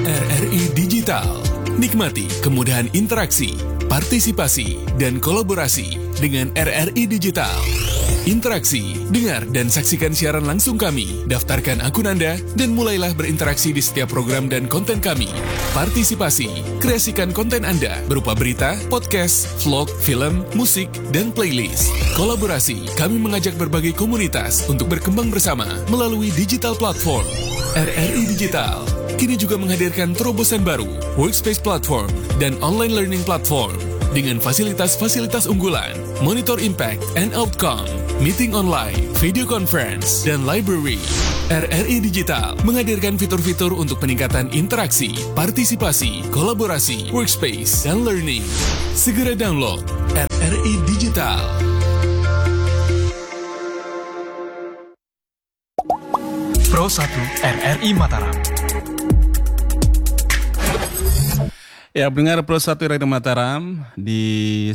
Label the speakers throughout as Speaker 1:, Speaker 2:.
Speaker 1: RRI Digital. Nikmati kemudahan interaksi, partisipasi, dan kolaborasi dengan RRI Digital. Interaksi, dengar dan saksikan siaran langsung kami, daftarkan akun Anda, dan mulailah berinteraksi di setiap program dan konten kami. Partisipasi, kreasikan konten Anda berupa berita, podcast, vlog, film, musik, dan playlist. Kolaborasi, kami mengajak berbagai komunitas untuk berkembang bersama melalui digital platform. RRI Digital kini juga menghadirkan terobosan baru, workspace platform, dan online learning platform dengan fasilitas-fasilitas unggulan, monitor impact and outcome, meeting online, video conference, dan library. RRI Digital menghadirkan fitur-fitur untuk peningkatan interaksi, partisipasi, kolaborasi, workspace, dan learning. Segera download RRI Digital.
Speaker 2: Pro 1 RRI Mataram.
Speaker 3: Ya, pendengar Pro 1 RRI Mataram di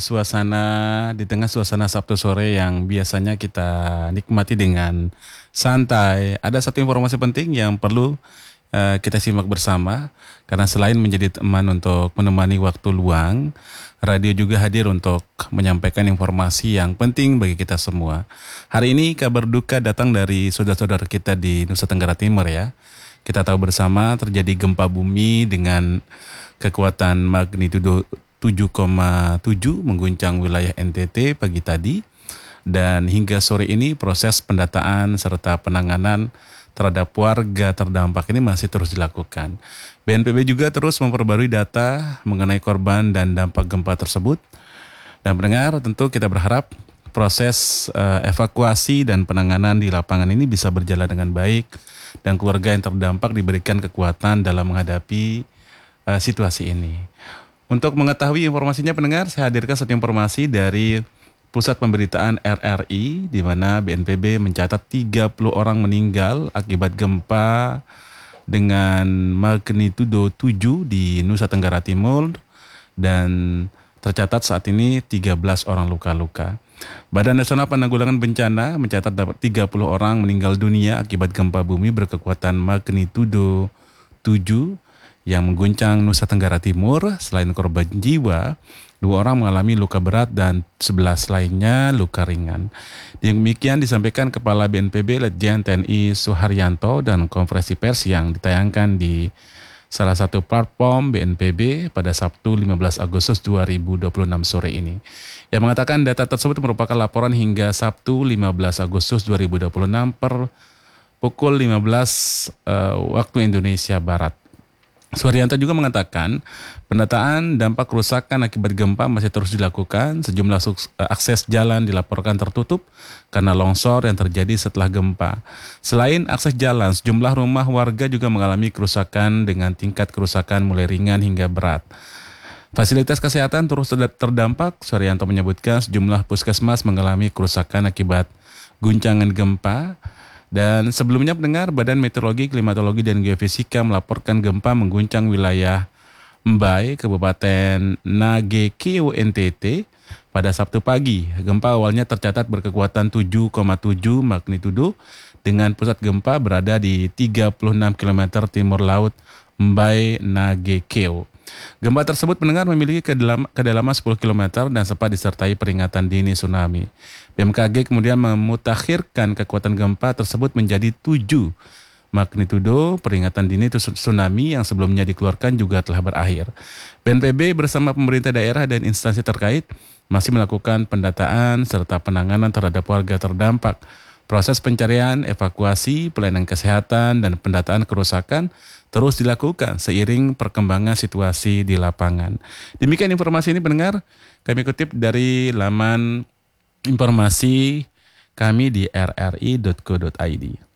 Speaker 3: tengah suasana Sabtu sore yang biasanya kita nikmati dengan santai. Ada satu informasi penting yang perlu kita simak bersama, karena selain menjadi teman untuk menemani waktu luang, radio juga hadir untuk menyampaikan informasi yang penting bagi kita semua. Hari ini kabar duka datang dari saudara-saudara kita di Nusa Tenggara Timur ya. Kita tahu bersama terjadi gempa bumi dengan kekuatan magnitudo 7,7 mengguncang wilayah NTT pagi tadi. Dan hingga sore ini proses pendataan serta penanganan terhadap warga terdampak ini masih terus dilakukan. BNPB juga terus memperbarui data mengenai korban dan dampak gempa tersebut. Dan pendengar, tentu kita berharap proses evakuasi dan penanganan di lapangan ini bisa berjalan dengan baik dan keluarga yang terdampak diberikan kekuatan dalam menghadapi situasi ini. Untuk mengetahui informasinya pendengar, saya hadirkan satu informasi dari Pusat Pemberitaan RRI, di mana BNPB mencatat 30 orang meninggal akibat gempa dengan magnitudo 7 di Nusa Tenggara Timur, dan tercatat saat ini 13 orang luka-luka. Badan Nasional Penanggulangan Bencana mencatat dapat 30 orang meninggal dunia akibat gempa bumi berkekuatan magnitudo 7 yang mengguncang Nusa Tenggara Timur. Selain korban jiwa, 2 orang mengalami luka berat dan 11 lainnya luka ringan. Demikian disampaikan Kepala BNPB Letjen TNI Suharyanto dan konferensi pers yang ditayangkan di salah satu platform BNPB pada Sabtu 15 Agustus 2026 sore ini. Yang mengatakan data tersebut merupakan laporan hingga Sabtu 15 Agustus 2026 per pukul 15 waktu Indonesia Barat. Suharyanto juga mengatakan pendataan dampak kerusakan akibat gempa masih terus dilakukan. Sejumlah akses jalan dilaporkan tertutup karena longsor yang terjadi setelah gempa. Selain akses jalan, sejumlah rumah warga juga mengalami kerusakan dengan tingkat kerusakan mulai ringan hingga berat. Fasilitas kesehatan terus terdampak. Suharyanto menyebutkan sejumlah puskesmas mengalami kerusakan akibat guncangan gempa. Dan sebelumnya pendengar, Badan Meteorologi, Klimatologi, dan Geofisika melaporkan gempa mengguncang wilayah Mbai, Kabupaten Nagekeo, NTT pada Sabtu pagi. Gempa awalnya tercatat berkekuatan 7,7 magnitudo dengan pusat gempa berada di 36 km timur laut Mbai, Nagekeo. Gempa tersebut pendengar memiliki kedalaman 10 km dan sempat disertai peringatan dini tsunami. BMKG kemudian memutakhirkan kekuatan gempa tersebut menjadi 7 magnitudo. Peringatan dini tsunami yang sebelumnya dikeluarkan juga telah berakhir. BNPB bersama pemerintah daerah dan instansi terkait masih melakukan pendataan serta penanganan terhadap warga terdampak. Proses pencarian, evakuasi, pelayanan kesehatan, dan pendataan kerusakan terus dilakukan seiring perkembangan situasi di lapangan. Demikian informasi ini pendengar, kami kutip dari laman informasi kami di rri.co.id.